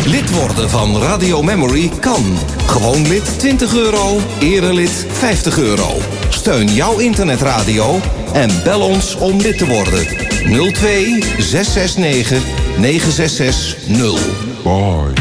Lid worden van Radio Memory kan. Gewoon lid €20, erelid €50. Steun jouw internetradio en bel ons om lid te worden. 02 669 9660. Bye.